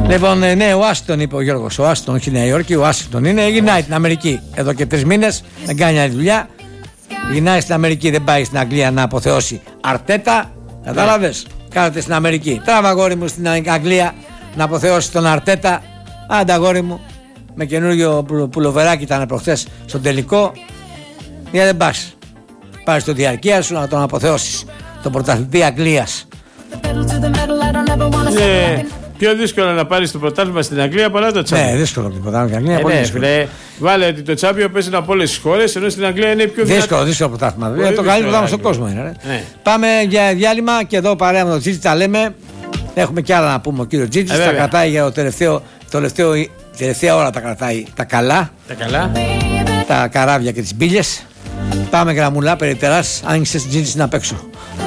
Λοιπόν, ναι, ο Ουάσιγκτον είπε ο Γιώργος. Ο Ουάσιγκτον, όχι η Νέα Υόρκη, ο Ουάσιγκτον είναι. Γυρνάει την Αμερική εδώ και 3 μήνες, δεν κάνει άλλη δουλειά. Γυρνάει στην Αμερική, δεν πάει στην Αγγλία να αποθεώσει Αρτέτα. Κατάλαβες, κάθεται στην Αμερική. Τράβα αγόρι μου στην Αγγλία να αποθεώσει τον Αρτέτα. Άντε αγόρι μου, με καινούργιο πουλοβεράκι ήταν προχθές στο τελικό. Γιατί δεν πας. Πάρεις το διαρκεία σου να τον αποθεώσεις, τον πρωταθλητή Αγγλίας. Πιο δύσκολο να πάρεις το πρωτάθλημα στην Αγγλία παρά το Τσάμπιο. Ναι, δύσκολο το πρωτάθλημα στην Αγγλία. Ναι, βάλε ότι το Τσάμπιο παίζει από όλες τις χώρες, ενώ στην Αγγλία είναι πιο δύσκολο. Δύσκολο πρωτάθλημα. Το καλύτερο πρωτάθλημα στον κόσμο είναι. Ναι. Πάμε για διάλειμμα και εδώ παρέα με τον Τζίτζι τα λέμε. Έχουμε κι άλλα να πούμε. Ο κύριο Τζίτζι τα κρατάει για τελευταία ώρα τα κρατάει τα καλά. Τα καράβια και τις μπίλες. Πάμε γραμμουλά, περιτεράς, άνοιξες Τζίτζι να παίξω.